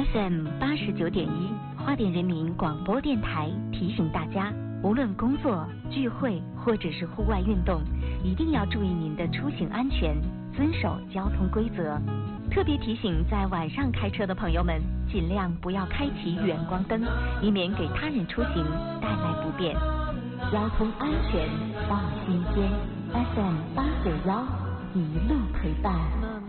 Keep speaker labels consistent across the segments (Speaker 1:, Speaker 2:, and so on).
Speaker 1: FM 89.1花莲人民广播电台提醒大家，无论工作、聚会或者是户外运动，一定要注意您的出行安全，遵守交通规则。特别提醒在晚上开车的朋友们，尽量不要开启远光灯，以免给他人出行带来不便。交通安全放心间 ，FM 891一路陪伴。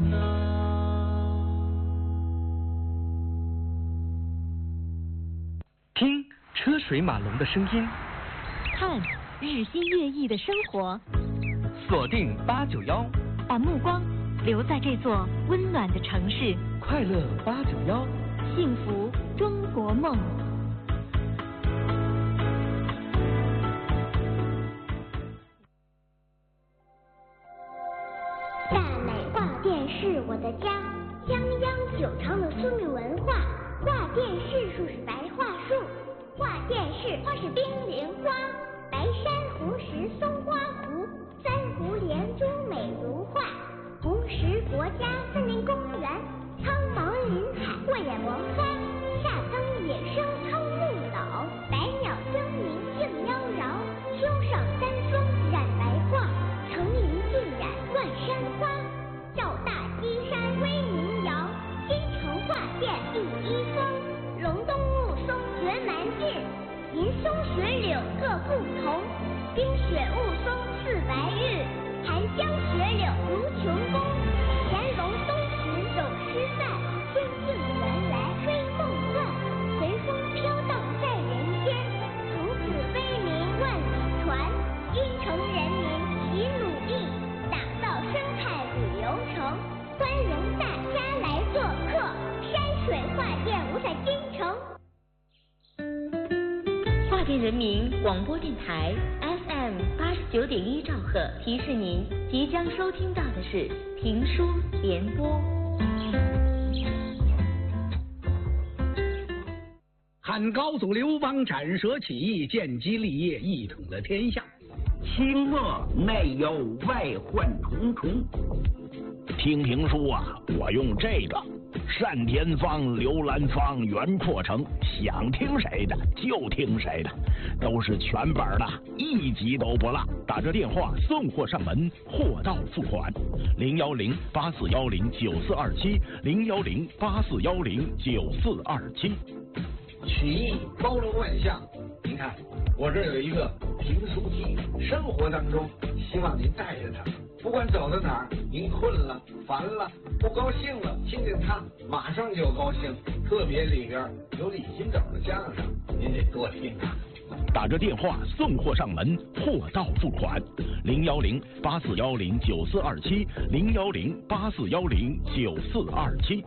Speaker 2: 听车水马龙的声音，
Speaker 1: 看日新月异的生活，
Speaker 2: 锁定891，
Speaker 1: 把目光留在这座温暖的城市，
Speaker 2: 快乐891，
Speaker 1: 幸福中国梦。
Speaker 3: 大美画店是我的家，泱泱久长的苏闽文化。画店是树是白桦树，画店是花是冰莲花，白珊瑚石松花湖，珊瑚连珠美如画，红石国家森林公园，苍茫林海慧眼王花，夏灯野生苍鹭岛，百鸟争鸣竞妖娆，秋上三霜染白桦，层林尽染万山花，赵大基山威名扬，京城画店第一峰，隆冬雾凇绝蛮劲，银松雪柳各不同，冰雪雾凇似白玉，寒江雪柳如琼宫，乾隆东巡有诗赞，仙境原来非梦幻，随风飘荡在人间，从此威名万里传，京城人民齐努力，打造生态旅游城，欢迎大家来做客，山水画店无在京城。
Speaker 1: 花莲人民广播电台 FM 89.1兆赫提示您，即将收听到的是评书联播。
Speaker 4: 汉高祖刘邦斩蛇起义，建基立业，一统了天下。
Speaker 5: 清末内忧外患重重。听评书啊，我用这个单田芳、刘兰芳、袁阔成，想听谁的就听谁的，都是全本的，一集都不落。打这电话送货上门，货到付款。010-8410-9427，010-8410-9427。
Speaker 6: 曲艺包罗万象，您看我这有一个评书机，生活当中希望您带着它，不管走到哪儿，您困了、烦了、不高兴了，听见它马上就高兴。特别里边有李金斗的相声，您得多听啊。
Speaker 5: 打着电话送货上门，货到付款。010-8410-9427，010-8410-9427。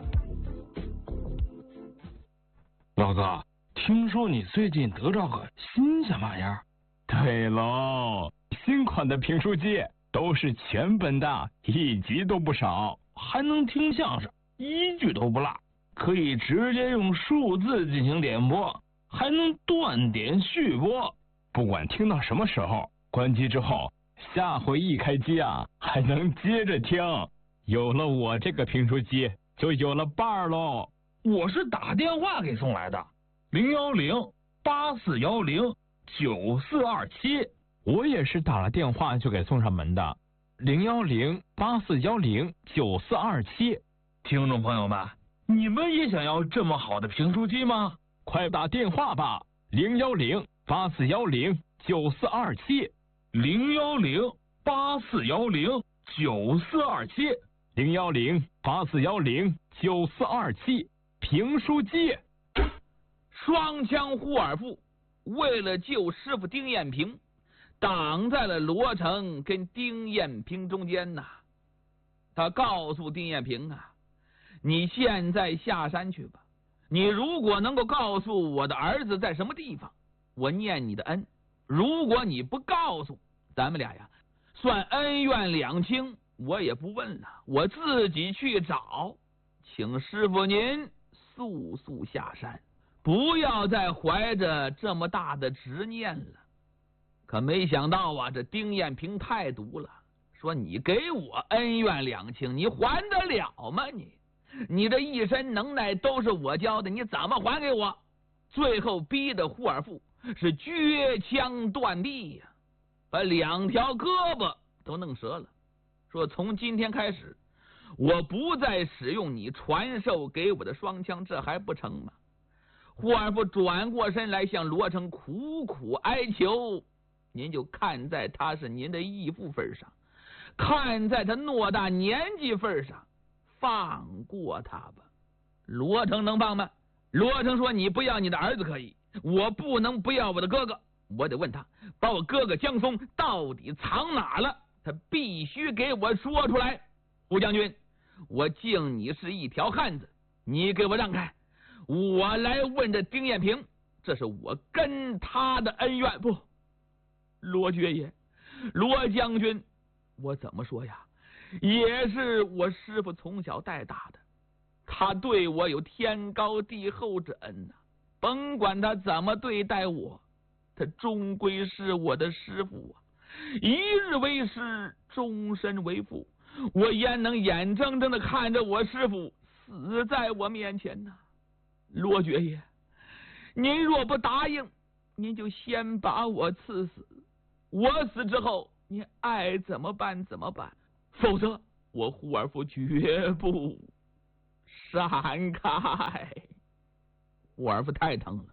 Speaker 7: 老哥，听说你最近得着个新鲜玩意儿？
Speaker 8: 对喽，新款的评书机都是全本的，一集都不少，
Speaker 7: 还能听相声，一句都不落，可以直接用数字进行点播，还能断点续播，
Speaker 8: 不管听到什么时候，关机之后，下回一开机啊，还能接着听。有了我这个评书机，就有了伴儿喽。
Speaker 7: 我是打电话给送来的，010-8410-9427。
Speaker 8: 我也是打了电话就给送上门的，010-8410-9427。
Speaker 7: 听众朋友们，你们也想要这么好的评书机吗？
Speaker 8: 快打电话吧，010-8410-9427，010-8410-9427，评书机。
Speaker 9: 双枪呼尔部为了救师傅丁彦平，挡在了罗成跟丁彦平中间呐。他告诉丁彦平啊，你现在下山去吧，你如果能够告诉我的儿子在什么地方，我念你的恩；如果你不告诉，咱们俩呀算恩怨两清，我也不问了，我自己去找。请师傅您速速下山，不要再怀着这么大的执念了。可没想到啊，这丁彦平太毒了，说你给我恩怨两清，你还得了吗你？ 你这一身能耐都是我教的，你怎么还给我？最后逼得胡尔富是撅枪断臂呀，把2条胳膊都弄折了。说从今天开始，我不再使用你传授给我的双枪，这还不成吗？胡尔富转过身来向罗成苦苦哀求，您就看在他是您的义父份上，看在他偌大年纪份上，放过他吧。罗成能放吗？罗成说，你不要你的儿子可以，我不能不要我的哥哥，我得问他把我哥哥江松到底藏哪了，他必须给我说出来。胡将军，我敬你是一条汉子，你给我让开，我来问这丁彦平，这是我跟他的恩怨。不，罗爵爷，罗将军，我怎么说呀，也是我师父从小带大的，他对我有天高地厚之恩呐，甭管他怎么对待我，他终归是我的师父啊，一日为师，终身为父，我焉能眼睁睁的看着我师父死在我面前呢？罗爵爷，您若不答应，您就先把我赐死，我死之后您爱怎么办怎么办，否则我胡尔夫绝不闪开。胡尔夫太疼了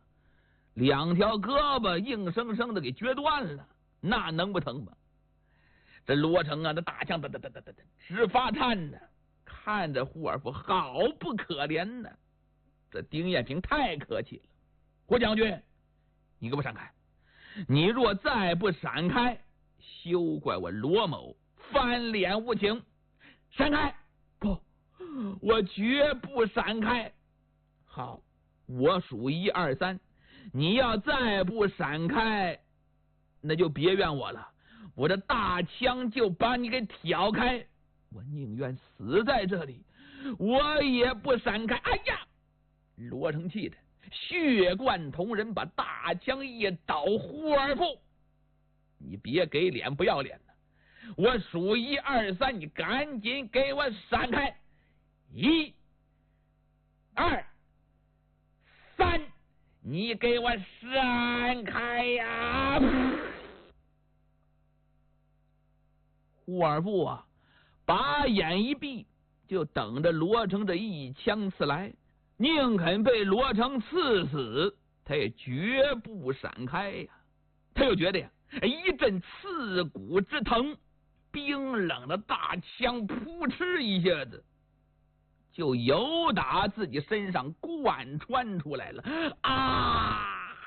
Speaker 9: ，2条胳膊硬生生的给撅断了，那能不疼吗？这罗成啊，这大枪哒哒哒哒哒直发颤呢，看着胡尔夫好不可怜呢。这丁彦平太客气了，胡将军，你给我闪开！你若再不闪开，休怪我罗某翻脸无情！闪开！不，我绝不闪开！好，我数1、2、3，你要再不闪开，那就别怨我了，我这大枪就把你给挑开，我宁愿死在这里，我也不闪开！哎呀！罗成气的血贯瞳仁，把大枪一倒，胡尔夫，你别给脸不要脸的，我数1、2、3，你赶紧给我闪开！1、2、3，你给我闪开呀！胡尔夫啊，把眼一闭，就等着罗成这一枪刺来。宁肯被罗成刺死，他也绝不闪开呀！他又觉得呀，一阵刺骨之疼，冰冷的大枪扑哧一下子就由打自己身上贯穿出来了啊！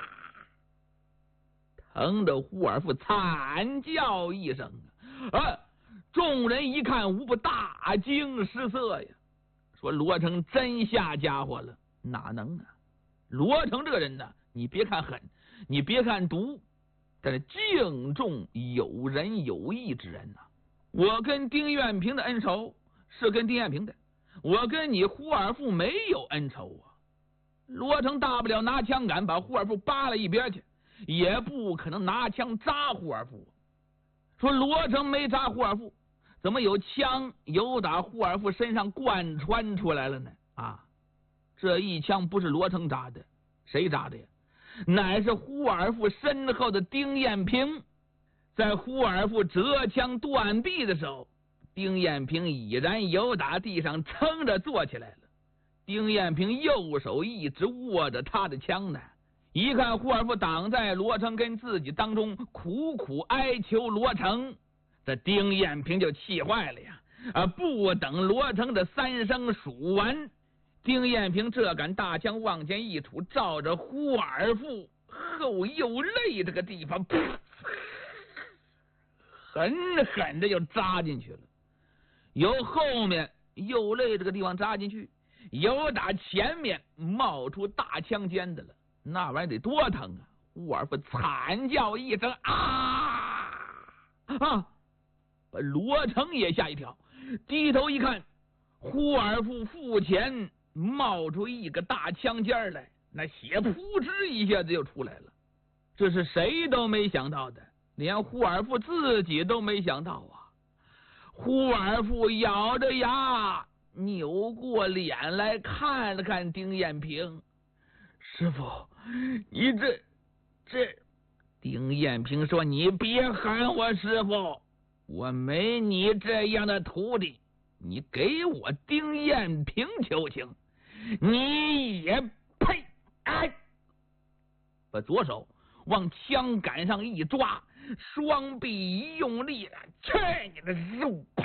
Speaker 9: 疼得胡尔夫惨叫一声啊！众人一看，无不大惊失色呀。说罗成真下家伙了，哪能啊？罗成这个人呢，你别看狠，你别看毒，但是敬重有仁有义之人呐。我跟丁彦平的恩仇是跟丁彦平的，我跟你胡尔富没有恩仇啊。罗成大不了拿枪杆把胡尔富扒了一边去，也不可能拿枪扎胡尔富。说罗成没扎胡尔富，怎么有枪由打胡尔夫身上贯穿出来了呢？啊，这一枪不是罗成扎的，谁扎的呀？乃是胡尔夫身后的丁彦平。在胡尔夫折枪断臂的时候，丁彦平已然由打地上撑着坐起来了。丁彦平右手一直握着他的枪呢，一看胡尔夫挡在罗成跟自己当中，苦苦哀求罗成。这丁彦平就气坏了呀！不等罗成的3声数完，丁彦平这杆大枪往前一杵，照着胡尔夫后右肋这个地方，狠狠的就扎进去了。由后面右肋这个地方扎进去，由打前面冒出大枪尖的了，那玩意儿得多疼啊！胡尔夫惨叫一声啊！把罗成也吓一跳，低头一看，胡尔夫腹前冒出一个大枪尖来，那血扑哧一下子就出来了。这是谁都没想到的，连胡尔夫自己都没想到啊！胡尔夫咬着牙扭过脸来看了看丁彦平。师傅，你这……丁彦平说：“你别喊我师傅，我没你这样的徒弟。你给我丁彦平求情，你也配！”哎，把左手往枪杆上一抓，双臂一用力，去你的肉！啪！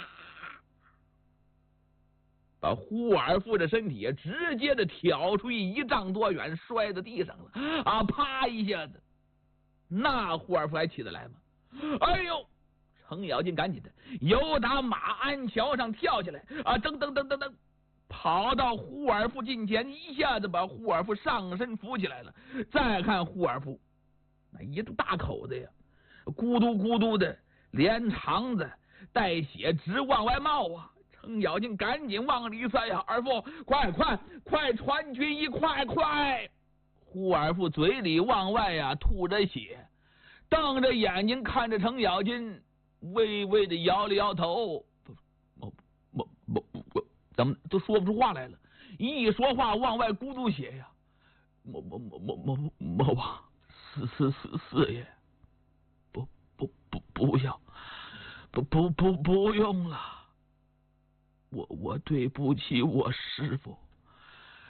Speaker 9: 把胡尔夫的身体直接的挑出1丈多远，摔在地上了。啊！啪一下子，那胡尔夫还起得来吗？哎呦！程咬金赶紧的由打马鞍桥上跳下来，啊，噔，跑到胡尔夫近前，一下子把胡尔夫上身扶起来了。再看胡尔夫那一大口子呀，咕嘟咕嘟的，连肠子带血直往外冒啊！程咬金赶紧往里塞呀，二夫，快传军医，快！胡尔夫嘴里往外呀吐着血，瞪着眼睛看着程咬金，微微的摇了摇头，怎么都说不出话来了。一说话往外咕嘟血呀，莫王，四爷，不要，不用了，我对不起我师傅。